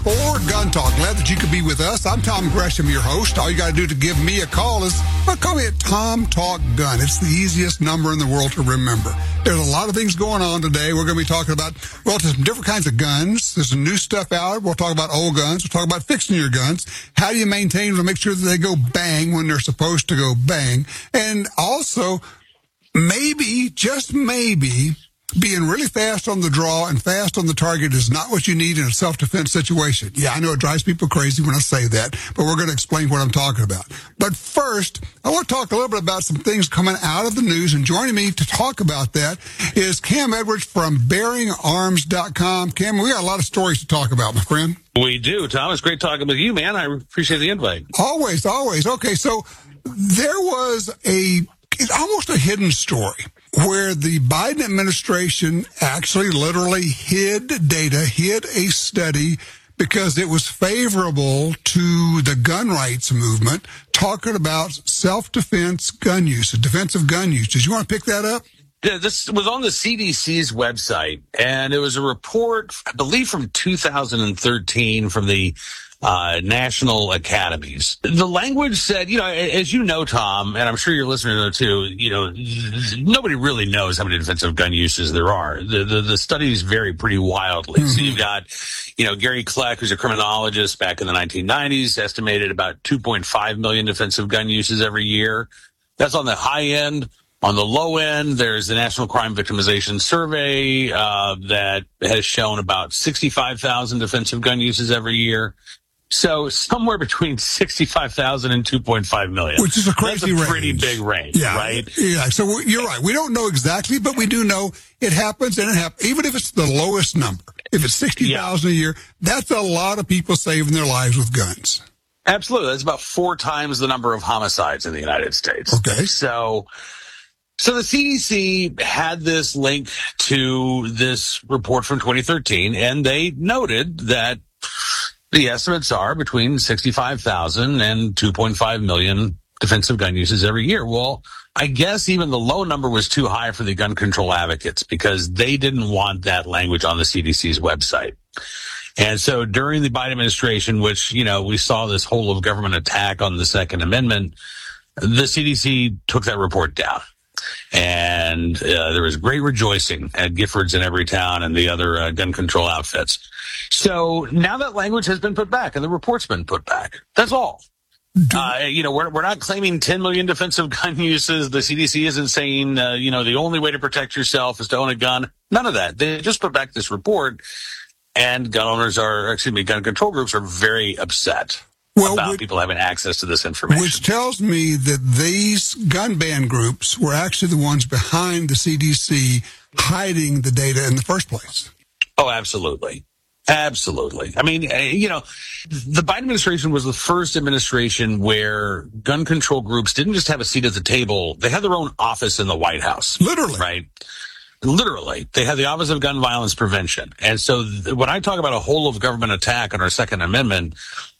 for Gun Talk. Glad that you could be with us. I'm Tom Gresham, your host. All you got to do to give me a call is, call me at Tom Talk Gun. It's the easiest number in the world to remember. There's a lot of things going on today. We're going to be talking about, some different kinds of guns. There's some new stuff out. We'll talk about old guns. We'll talk about fixing your guns. How do you maintain them to make sure that they go bang when they're supposed to go bang? And also, maybe, just maybe, being really fast on the draw and fast on the target is not what you need in a self-defense situation. Yeah, I know it drives people crazy when I say that, but we're going to explain what I'm talking about. But first, I want to talk a little bit about some things coming out of the news, and joining me to talk about that is Cam Edwards from BearingArms.com. Cam, we got a lot of stories to talk about, my friend. We do, Tom. It's great talking with you, man. I appreciate the invite. Always. Okay, so there was almost a hidden story where the Biden administration actually literally hid data, hid a study because it was favorable to the gun rights movement, talking about self-defense gun use, defensive gun use. Did you want to pick that up? Yeah, this was on the CDC's website, and it was a report, I believe, from 2013 from the national academies. The language said, as you know, Tom, and I'm sure your listeners know too, nobody really knows how many defensive gun uses there are. The studies vary pretty wildly. Mm-hmm. So you've got, Gary Kleck, who's a criminologist back in the 1990s, estimated about 2.5 million defensive gun uses every year. That's on the high end. On the low end, there's the National Crime Victimization Survey that has shown about 65,000 defensive gun uses every year. So somewhere between 65,000 and 2.5 million. Which is a crazy range. That's a pretty big range, right? Yeah, so you're right. We don't know exactly, but we do know it happens, and it happens. Even if it's the lowest number, if it's 60,000 a year, that's a lot of people saving their lives with guns. Absolutely. That's about 4 times the number of homicides in the United States. Okay. So the CDC had this link to this report from 2013, and they noted that the estimates are between 65,000 and 2.5 million defensive gun uses every year. Well, I guess even the low number was too high for the gun control advocates because they didn't want that language on the CDC's website. And so during the Biden administration, which, we saw this whole of government attack on the Second Amendment, the CDC took that report down. And there was great rejoicing at Giffords in Everytown and the other gun control outfits. So now that language has been put back and the report's been put back. That's all. We're not claiming 10 million defensive gun uses. The CDC isn't saying, the only way to protect yourself is to own a gun. None of that. They just put back this report, and gun control groups are very upset about people having access to this information. Which tells me that these gun ban groups were actually the ones behind the CDC hiding the data in the first place. Oh, absolutely. Absolutely. I mean, the Biden administration was the first administration where gun control groups didn't just have a seat at the table. They had their own office in the White House. Literally. Right? Literally. They had the Office of Gun Violence Prevention. And so when I talk about a whole of government attack on our Second Amendment,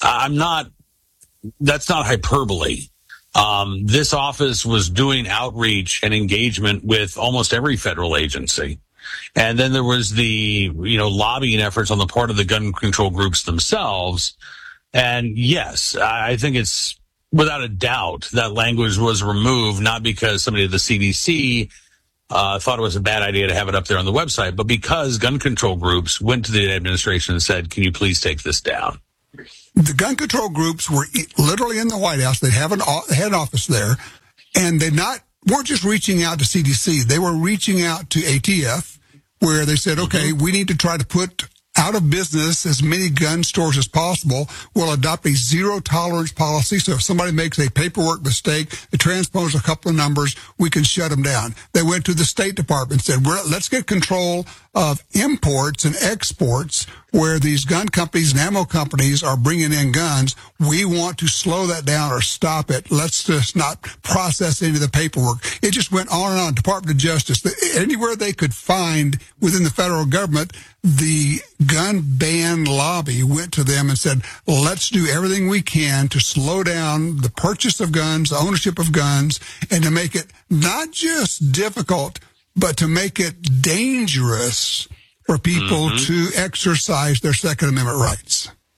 that's not hyperbole. This office was doing outreach and engagement with almost every federal agency. And then there was the, lobbying efforts on the part of the gun control groups themselves. And yes, I think it's without a doubt that language was removed, not because somebody at the CDC thought it was a bad idea to have it up there on the website, but because gun control groups went to the administration and said, can you please take this down? The gun control groups were literally in the White House. They had an office there, and they weren't just reaching out to CDC. They were reaching out to ATF, where they said, okay, we need to try to put out of business as many gun stores as possible. We'll adopt a zero tolerance policy. So if somebody makes a paperwork mistake, they transpose a couple of numbers, we can shut them down. They went to the State Department and said, let's get control of imports and exports where these gun companies and ammo companies are bringing in guns. We want to slow that down or stop it. Let's just not process any of the paperwork. It just went on and on. Department of Justice, anywhere they could find within the federal government, the gun ban lobby went to them and said, let's do everything we can to slow down the purchase of guns, the ownership of guns, and to make it not just difficult, but to make it dangerous for people to exercise their Second Amendment rights.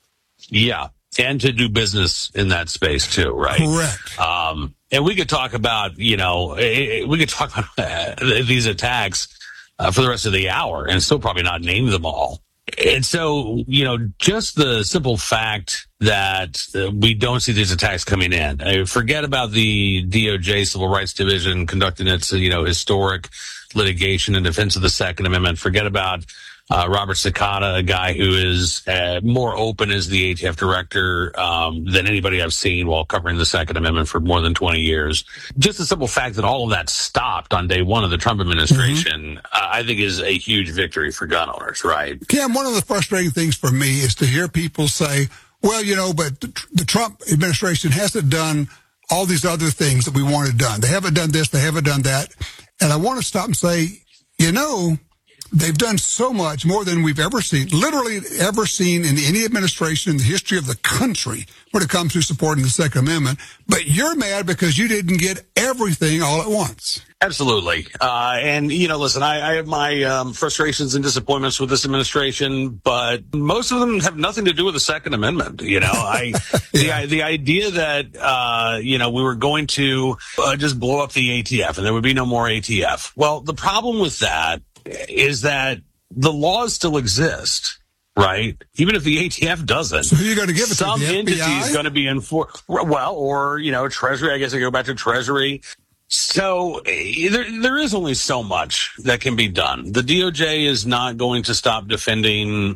Yeah. And to do business in that space too, right? Correct. And we could talk about, we could talk about these attacks for the rest of the hour and still probably not name them all. And so, just the simple fact that we don't see these attacks coming in. Forget about the DOJ Civil Rights Division conducting its, historic litigation in defense of the Second Amendment. Forget about Robert Cicada, a guy who is more open as the ATF director than anybody I've seen while covering the Second Amendment for more than 20 years. Just the simple fact that all of that stopped on day one of the Trump administration, I think is a huge victory for gun owners, right? Cam, one of the frustrating things for me is to hear people say, well, but the Trump administration hasn't done all these other things that we wanted done. They haven't done this, they haven't done that. And I want to stop and say, they've done so much more than we've ever seen, literally ever seen in any administration in the history of the country when it comes to supporting the Second Amendment. But you're mad because you didn't get everything all at once. Absolutely. And, listen, I have my frustrations and disappointments with this administration, but most of them have nothing to do with the Second Amendment. The idea that, we were going to just blow up the ATF and there would be no more ATF. Well, the problem with that is that the laws still exist, right? Even if the ATF doesn't. So who are you going to give it to? Some entity is going to be enforced. Well, or, Treasury, I guess I go back to Treasury. So there is only so much that can be done. The DOJ is not going to stop defending,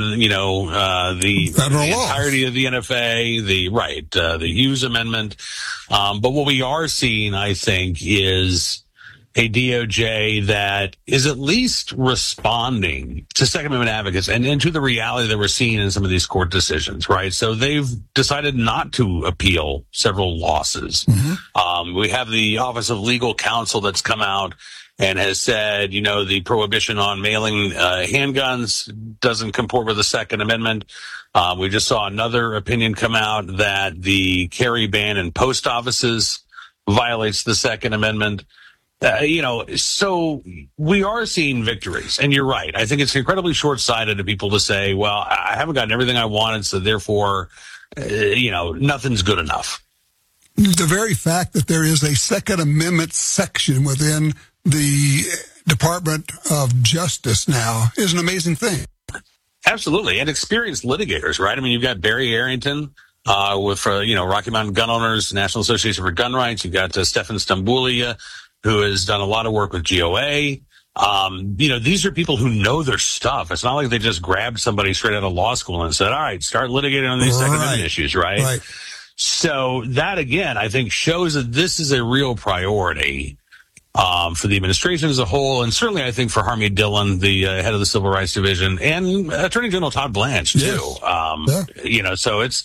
the entirety of the NFA, the Hughes Amendment. But what we are seeing, I think, is a DOJ that is at least responding to Second Amendment advocates and to the reality that we're seeing in some of these court decisions, right? So they've decided not to appeal several losses. We have the Office of Legal Counsel that's come out and has said, the prohibition on mailing handguns doesn't comport with the Second Amendment. We just saw another opinion come out that the carry ban in post offices violates the Second Amendment. So we are seeing victories, and you're right. I think it's incredibly short-sighted of people to say, well, I haven't gotten everything I wanted, so therefore, nothing's good enough. The very fact that there is a Second Amendment section within the Department of Justice now is an amazing thing. Absolutely. And experienced litigators, right? I mean, you've got Barry Arrington, with Rocky Mountain Gun Owners, National Association for Gun Rights. You've got Stefan Stambulia, who has done a lot of work with GOA. These are people who know their stuff. It's not like they just grabbed somebody straight out of law school and said, all right, start litigating on these Second Amendment issues, right? So that, again, I think shows that this is a real priority for the administration as a whole, and certainly I think for Harmy Dillon, the head of the Civil Rights Division, and Attorney General Todd Blanche, too. Yes. So it's...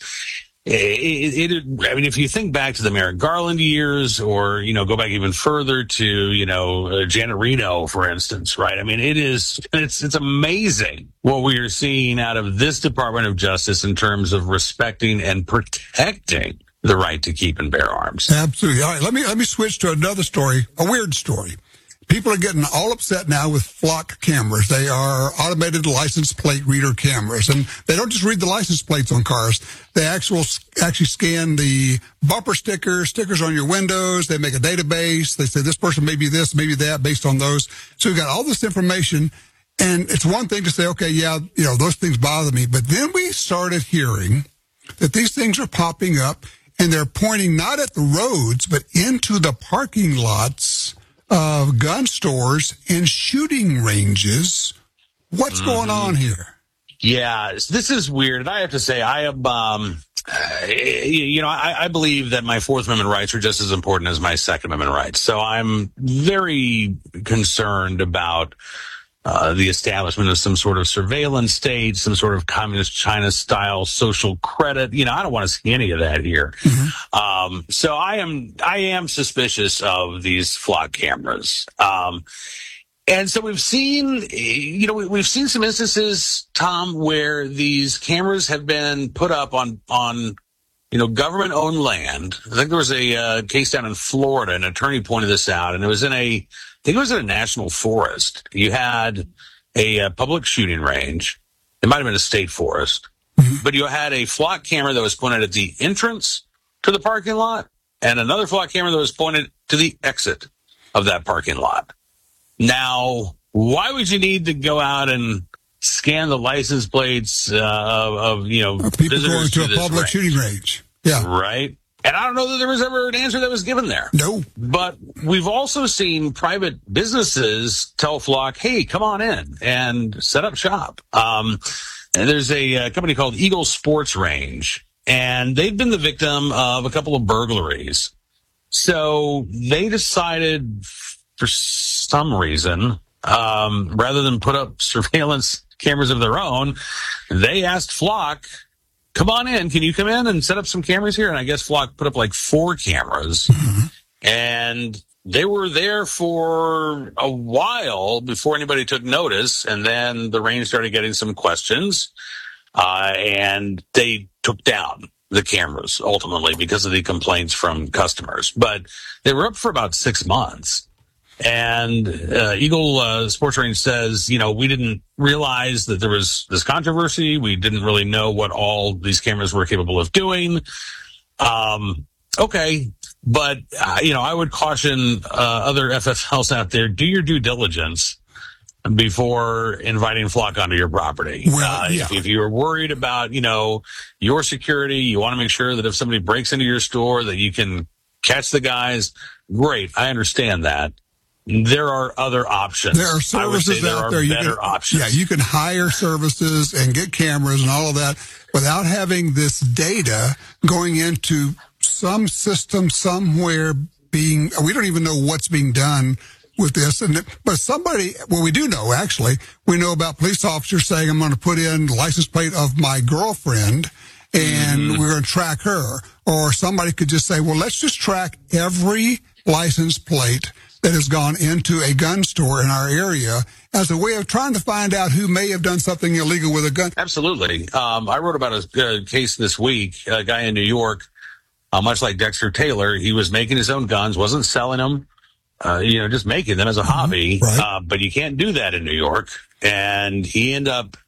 if you think back to the Merrick Garland years or, go back even further to, Janet Reno, for instance, right? I mean, it's amazing what we are seeing out of this Department of Justice in terms of respecting and protecting the right to keep and bear arms. Absolutely. All right. Let me switch to another story, a weird story. People are getting all upset now with flock cameras. They are automated license plate reader cameras. And they don't just read the license plates on cars. They actually scan the bumper stickers on your windows. They make a database. They say this person may be this, maybe that, based on those. So we've got all this information. And it's one thing to say, okay, yeah, those things bother me. But then we started hearing that these things are popping up and they're pointing not at the roads, but into the parking lots of gun stores and shooting ranges. What's going on here? Yeah, this is weird. And I have to say, I am, I believe that my Fourth Amendment rights are just as important as my Second Amendment rights. So I'm very concerned about the establishment of some sort of surveillance state, some sort of communist China-style social credit. I don't want to see any of that here. So I am suspicious of these flock cameras. And so we've seen, we've seen some instances, Tom, where these cameras have been put up on government-owned land. I think there was a case down in Florida. An attorney pointed this out, and it was in a national forest. You had a public shooting range. It might have been a state forest. but you had a flock camera that was pointed at the entrance to the parking lot and another flock camera that was pointed to the exit of that parking lot. Now, why would you need to go out and scan the license plates of people going to a public shooting range? Yeah. Right. And I don't know that there was ever an answer that was given there. No. But we've also seen private businesses tell Flock, hey, come on in and set up shop. And there's a company called Eagle Sports Range, and they've been the victim of a couple of burglaries. So they decided for some reason, rather than put up surveillance cameras of their own, they asked Flock, come on in. Can you come in and set up some cameras here? And I guess Flock put up like 4 cameras. And they were there for a while before anybody took notice. And then the range started getting some questions. And they took down the cameras ultimately because of the complaints from customers. But they were up for about 6 months. And Eagle Sports Range says, we didn't realize that there was this controversy. We didn't really know what all these cameras were capable of doing. Okay. But, I would caution other FFLs out there, do your due diligence before inviting Flock onto your property. Well, yeah. If you're worried about, your security, you want to make sure that if somebody breaks into your store that you can catch the guys. Great. I understand that. There are other options. There are services out there. Better options. Yeah, you can hire services and get cameras and all of that without having this data going into some system somewhere we don't even know what's being done with this. But we do know, actually. We know about police officers saying, I'm going to put in the license plate of my girlfriend and we're going to track her. Or somebody could just say, well, let's just track every license plate that has gone into a gun store in our area as a way of trying to find out who may have done something illegal with a gun. Absolutely. I wrote about a case this week, a guy in New York, much like Dexter Taylor. He was making his own guns, wasn't selling them, just making them as a hobby. Right. But you can't do that in New York. And he ended up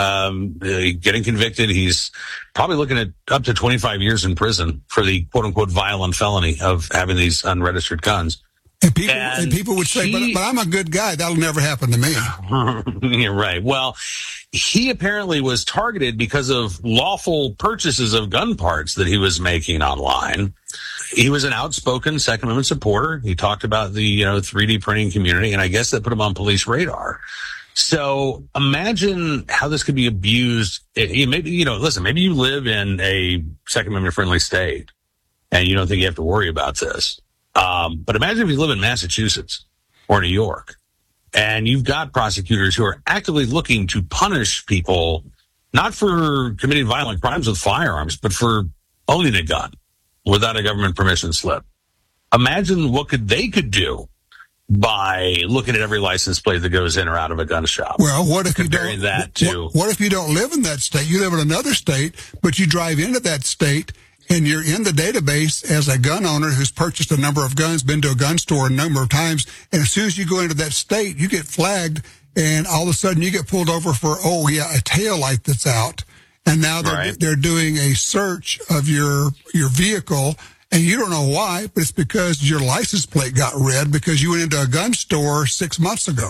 getting convicted. He's probably looking at up to 25 years in prison for the quote-unquote violent felony of having these unregistered guns. And people would say, but I'm a good guy. That'll never happen to me. You're right. Well, he apparently was targeted because of lawful purchases of gun parts that he was making online. He was an outspoken Second Amendment supporter. He talked about the 3D printing community, and I guess that put him on police radar. So imagine how this could be abused. Maybe you live in a Second Amendment friendly state and you don't think you have to worry about this. But imagine if you live in Massachusetts or New York and you've got prosecutors who are actively looking to punish people, not for committing violent crimes with firearms, but for owning a gun without a government permission slip. Imagine what they could do by looking at every license plate that goes in or out of a gun shop. Well, what if what if you don't live in that state? You live in another state, but you drive into that state and you're in the database as a gun owner who's purchased a number of guns, been to a gun store a number of times, and as soon as you go into that state, you get flagged, and all of a sudden you get pulled over for, a tail light that's out. And now they're doing a search of your vehicle, and you don't know why, but it's because your license plate got read because you went into a gun store 6 months ago.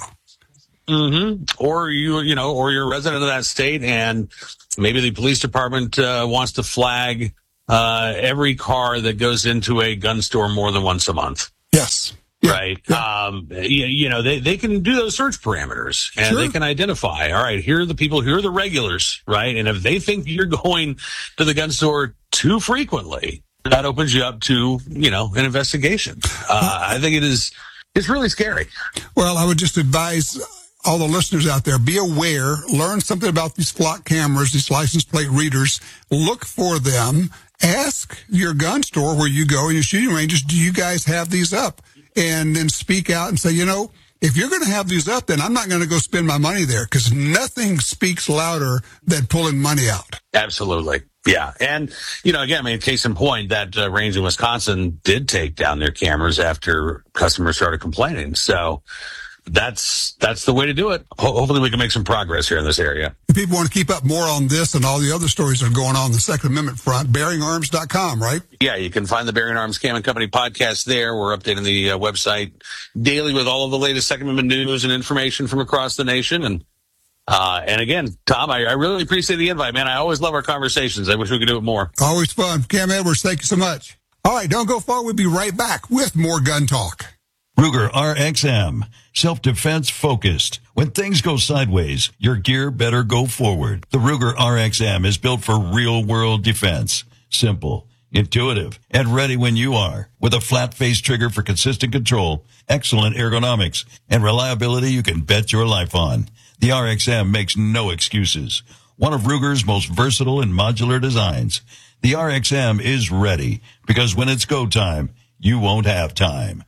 Or or you're a resident of that state, and maybe the police department wants to flag every car that goes into a gun store more than once a month. Yes. Yeah. Right. Yeah. They can do those search parameters and they can identify, all right, here are the people, here are the regulars, right? And if they think you're going to the gun store too frequently, that opens you up to, an investigation. I think it's really scary. Well, I would just advise all the listeners out there, be aware, learn something about these Flock cameras, these license plate readers, look for them, ask your gun store where you go in your shooting ranges, do you guys have these up? And then speak out and say, if you're going to have these up, then I'm not going to go spend my money there because nothing speaks louder than pulling money out. Absolutely. Yeah. And, again, case in point, that range in Wisconsin did take down their cameras after customers started complaining. So, that's the way to do it. Hopefully we can make some progress here in this area. If people want to keep up more on this and all the other stories that are going on the Second Amendment front, BearingArms.com, right? Yeah, you can find the Bearing Arms Cam and Company podcast there. We're updating the website daily with all of the latest Second Amendment news and information from across the nation. And again, Tom, I really appreciate the invite, man. I always love our conversations. I wish we could do it more. Always fun. Cam Edwards, thank you so much. All right, don't go far. We'll be right back with more gun talk. Ruger RXM, self-defense focused. When things go sideways, your gear better go forward. The Ruger RXM is built for real-world defense. Simple, intuitive, and ready when you are. With a flat-face trigger for consistent control, excellent ergonomics, and reliability you can bet your life on. The RXM makes no excuses. One of Ruger's most versatile and modular designs. The RXM is ready, because when it's go time, you won't have time.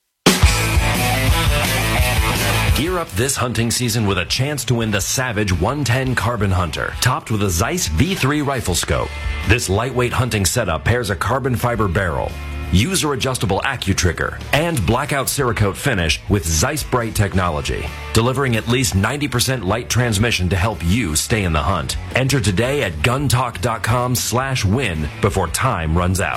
Gear up this hunting season with a chance to win the Savage 110 Carbon Hunter, topped with a Zeiss V3 rifle scope. This lightweight hunting setup pairs a carbon fiber barrel, user-adjustable AccuTrigger, and blackout Cerakote finish with Zeiss Bright technology, delivering at least 90% light transmission to help you stay in the hunt. Enter today at guntalk.com/win before time runs out.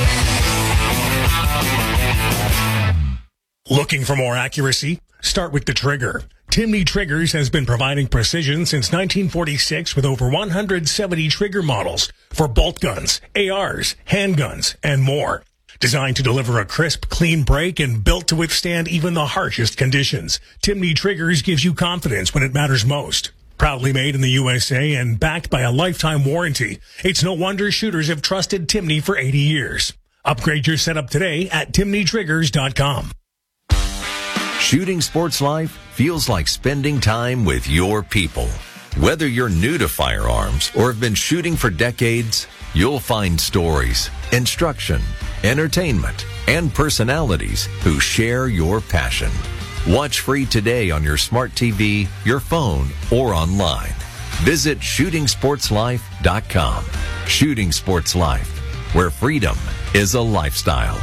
Looking for more accuracy? Start with the trigger. Timney Triggers has been providing precision since 1946 with over 170 trigger models for bolt guns, ARs, handguns, and more. Designed to deliver a crisp, clean break and built to withstand even the harshest conditions, Timney Triggers gives you confidence when it matters most. Proudly made in the USA and backed by a lifetime warranty, it's no wonder shooters have trusted Timney for 80 years. Upgrade your setup today at timneytriggers.com. Shooting Sports Life feels like spending time with your people. Whether you're new to firearms or have been shooting for decades, you'll find stories, instruction, entertainment, and personalities who share your passion. Watch free today on your smart TV, your phone, or online. Visit shootingsportslife.com. Shooting Sports Life, where freedom is a lifestyle.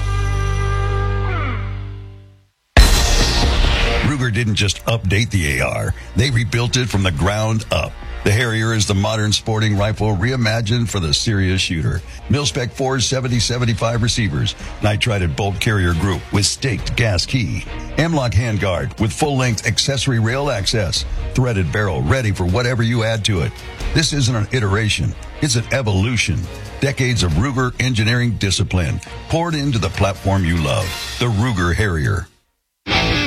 Ruger didn't just update the AR, they rebuilt it from the ground up. The Harrier is the modern sporting rifle reimagined for the serious shooter. Mil-spec 470-75 receivers, nitrided bolt carrier group with staked gas key, M-LOK handguard with full-length accessory rail access, threaded barrel ready for whatever you add to it. This isn't an iteration, it's an evolution. Decades of Ruger engineering discipline poured into the platform you love, the Ruger Harrier.